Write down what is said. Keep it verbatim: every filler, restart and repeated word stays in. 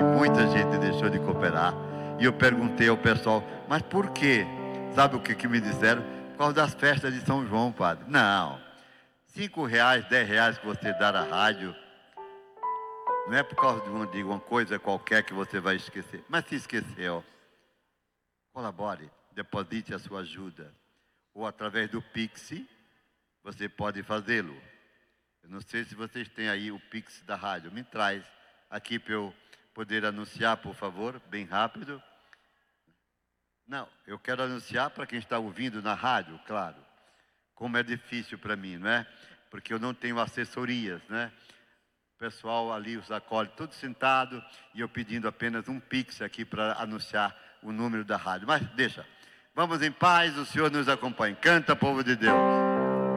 muita gente deixou de cooperar. E eu perguntei ao pessoal, mas por quê? Sabe o que, que me disseram? Por causa das festas de São João, padre. Não. Cinco reais, dez reais que você dá à rádio, não é por causa de uma, de uma coisa qualquer que você vai esquecer. Mas se esqueceu, colabore, deposite a sua ajuda. Ou através do Pix, você pode fazê-lo. Eu não sei se vocês têm aí o Pix da rádio. Me traz aqui para eu poder anunciar, por favor, bem rápido. Não, eu quero anunciar para quem está ouvindo na rádio, claro. Como é difícil para mim, não é? Porque eu não tenho assessorias, né? O pessoal ali os acolhe tudo sentado e eu pedindo apenas um Pix aqui para anunciar o número da rádio. Mas deixa. Vamos em paz, o Senhor nos acompanhe. Canta, povo de Deus.